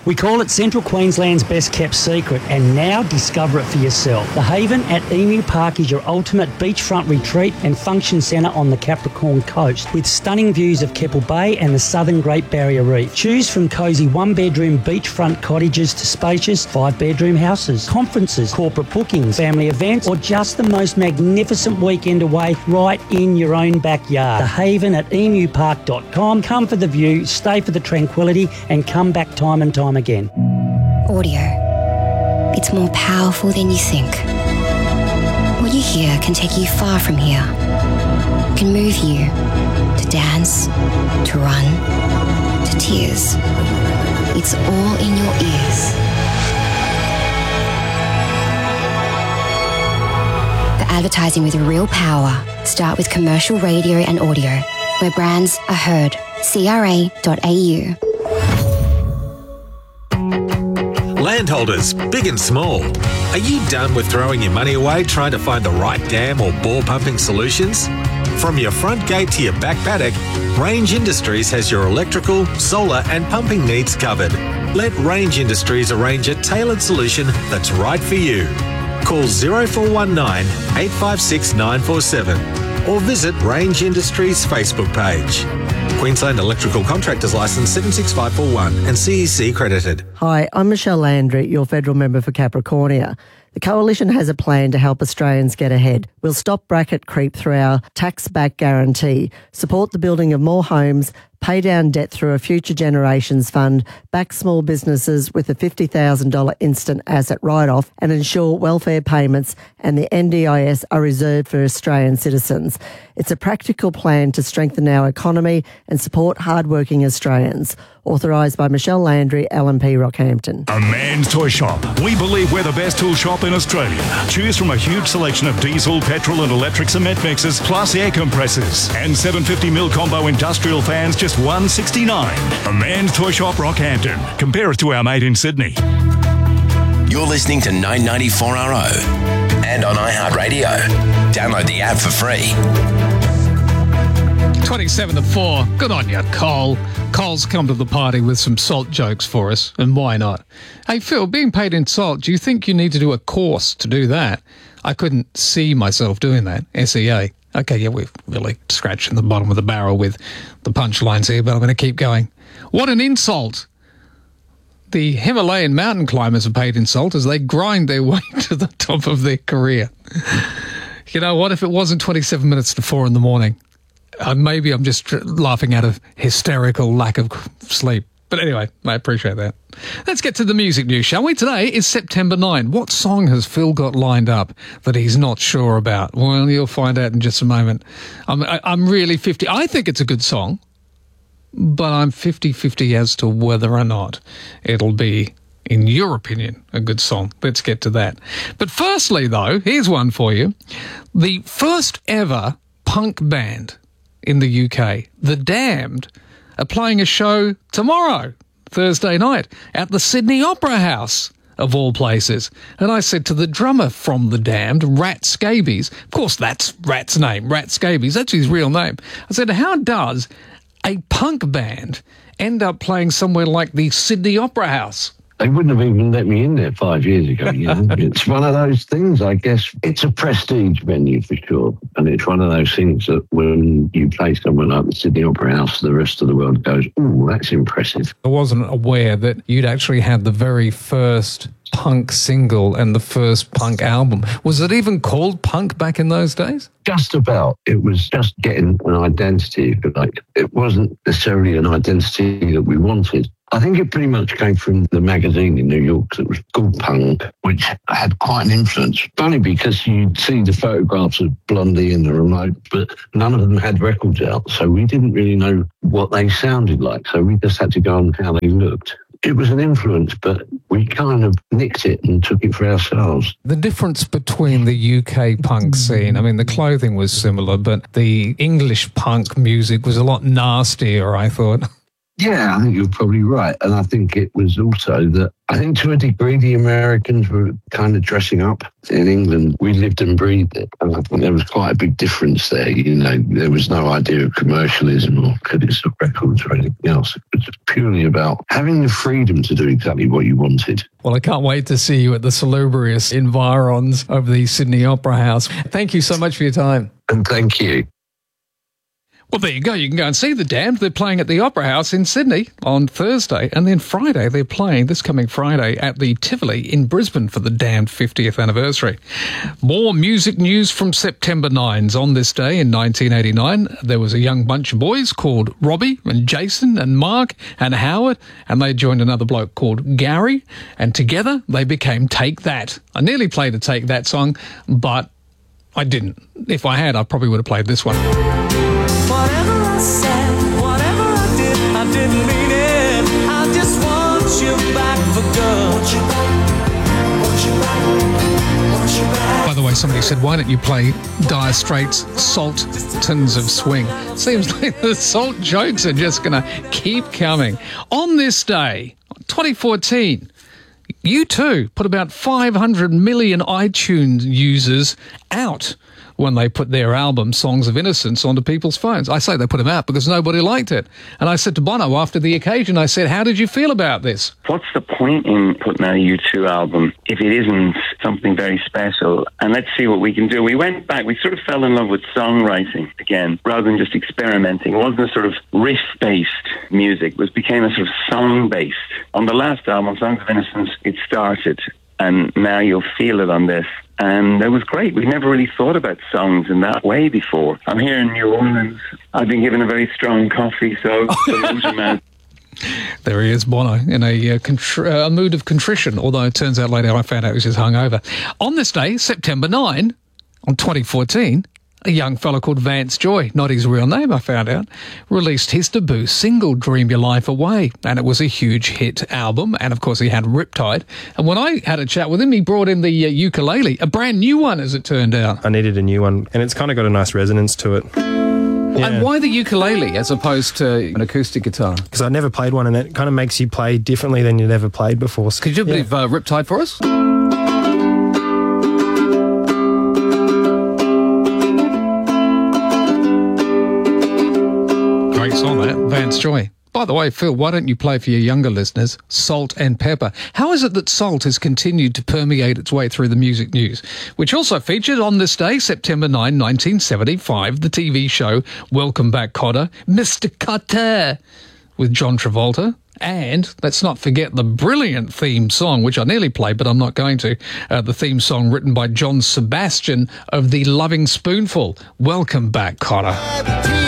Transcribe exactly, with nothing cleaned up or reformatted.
We call it Central Queensland's best kept secret, and now discover it for yourself. The Haven at Emu Park is your ultimate beachfront retreat and function centre on the Capricorn coast, with stunning views of Keppel Bay and the southern Great Barrier Reef. Choose from cosy one-bedroom beachfront cottages to spacious five-bedroom houses, conferences, corporate bookings, family events, or just the most magnificent weekend away right in your own backyard. The Haven at emu park dot com. Come for the view, stay for the tranquility, and come back time and time again. Audio. It's more powerful than you think. What you hear can take you far from here. Can move you to dance, to run, to tears. It's all in your ears. For advertising with real power, start with commercial radio and audio, where brands are heard. C R A dot A U. Landholders, big and small, are you done with throwing your money away trying to find the right dam or bore pumping solutions? From your front gate to your back paddock, Range Industries has your electrical, solar and pumping needs covered. Let Range Industries arrange a tailored solution that's right for you. Call zero four one nine, eight five six, nine four seven or visit Range Industries' Facebook page. Queensland Electrical Contractors Licence seven six five four one and C E C credited. Hi, I'm Michelle Landry, your federal member for Capricornia. The Coalition has a plan to help Australians get ahead. We'll stop bracket creep through our tax-back guarantee, support the building of more homes, pay down debt through a Future Generations Fund, back small businesses with a fifty thousand dollars instant asset write-off, and ensure welfare payments and the N D I S are reserved for Australian citizens. It's a practical plan to strengthen our economy and support hard-working Australians. Authorised by Michelle Landry, L M P Rockhampton. A Man's Toy Shop. We believe we're the best tool shop in Australia. Choose from a huge selection of diesel, petrol and electric cement mixers, plus air compressors. And seven hundred fifty mil combo industrial fans, just one hundred sixty-nine dollars. A Man's Toy Shop, Rockhampton. Compare it to our mate in Sydney. You're listening to nine ninety-four R O and on iHeartRadio. Download the app for free. twenty-seven to four. Good on you, Cole. Cole's come to the party with some salt jokes for us, and why not? Hey, Phil, being paid in salt, do you think you need to do a course to do that? I couldn't see myself doing that. S E A. Okay, yeah, we're really scratching the bottom of the barrel with the punchlines here, but I'm going to keep going. What an insult! The Himalayan mountain climbers are paid in salt as they grind their way to the top of their career. You know what? If it wasn't twenty-seven minutes to four in the morning, Uh, maybe I'm just tr- laughing out of hysterical lack of sleep. But anyway, I appreciate that. Let's get to the music news, shall we? Today is September ninth. What song has Phil got lined up that he's not sure about? Well, you'll find out in just a moment. I'm, I, I'm really fifty. I think it's a good song, but I'm fifty-fifty as to whether or not it'll be, in your opinion, a good song. Let's get to that. But firstly, though, here's one for you. The first ever punk band in the U K, The Damned, are playing a show tomorrow, Thursday night, at the Sydney Opera House, of all places. And I said to the drummer from The Damned, Rat Scabies, of course that's Rat's name, Rat Scabies, that's his real name. I said, how does a punk band end up playing somewhere like the Sydney Opera House? They wouldn't have even let me in there five years ago. You know? It's one of those things, I guess. It's a prestige venue for sure. And it's one of those things that when you play somewhere like the Sydney Opera House, the rest of the world goes, ooh, that's impressive. I wasn't aware that you'd actually had the very first punk single and the first punk album. Was it even called punk back in those days? Just about. It was just getting an identity, if you like. It wasn't necessarily an identity that we wanted. I think it pretty much came from the magazine in New York that was called Punk, which had quite an influence. Funny because you'd see the photographs of Blondie and the Remote, but none of them had records out, so we didn't really know what they sounded like, so we just had to go on how they looked. It was an influence, but we kind of nicked it and took it for ourselves. The difference between the U K punk scene, I mean, the clothing was similar, but the English punk music was a lot nastier, I thought. Yeah, I think you're probably right. And I think it was also that, I think to a degree, the Americans were kind of dressing up. In England, we lived and breathed it. And I think there was quite a big difference there. You know, there was no idea of commercialism or critics of records or anything else. It was just purely about having the freedom to do exactly what you wanted. Well, I can't wait to see you at the salubrious environs of the Sydney Opera House. Thank you so much for your time. And thank you. Well, there you go. You can go and see The Damned. They're playing at the Opera House in Sydney on Thursday. And then Friday, they're playing this coming Friday at the Tivoli in Brisbane for the Damned fiftieth anniversary. More music news from September ninth. On this day in nineteen eighty-nine, there was a young bunch of boys called Robbie and Jason and Mark and Howard, and they joined another bloke called Gary. And together, they became Take That. I nearly played a Take That song, but I didn't. If I had, I probably would have played this one. Whatever I said, whatever I did, I didn't mean it. I just want you back for good. Want you back, want you back, want you back. By the way, somebody said, why don't you play Dire Straits' Sultans of Swing? Seems like the salt jokes are just going to keep coming. On this day, twenty fourteen, U two put about five hundred million iTunes users out when they put their album Songs of Innocence onto people's phones. I say they put them out because nobody liked it. And I said to Bono after the occasion, I said, how did you feel about this? What's the point in putting out a U two album if it isn't something very special? And let's see what we can do. We went back, we sort of fell in love with songwriting again, rather than just experimenting. It wasn't a sort of riff-based music. It was, became a sort of song-based. On the last album, Songs of Innocence, it started. And now you'll feel it on this. And it was great. We've never really thought about songs in that way before. I'm here in New Orleans. I've been given a very strong coffee, so man. There he is, Bono, in a, uh, contri- a mood of contrition, although it turns out later I found out he was just hungover. On this day, September ninth, on twenty fourteen, a young fellow called Vance Joy, not his real name, I found out, released his debut single, Dream Your Life Away. And it was a huge hit album. And, of course, he had Riptide. And when I had a chat with him, he brought in the uh, ukulele, a brand new one, as it turned out. I needed a new one. And it's kind of got a nice resonance to it. Yeah. And why the ukulele as opposed to an acoustic guitar? Because I never played one, and it kind of makes you play differently than you'd ever played before. So, could you do a yeah. bit of uh, Riptide for us? On that, Vance Joy. By the way, Phil, why don't you play for your younger listeners Salt and Pepper? How is it that salt has continued to permeate its way through the music news? Which also featured on this day, September ninth, nineteen seventy-five, the T V show Welcome Back, Kotter, Mister Kotter, with John Travolta. And let's not forget the brilliant theme song, which I nearly played, but I'm not going to. Uh, the theme song written by John Sebastian of The Loving Spoonful. Welcome Back, Kotter.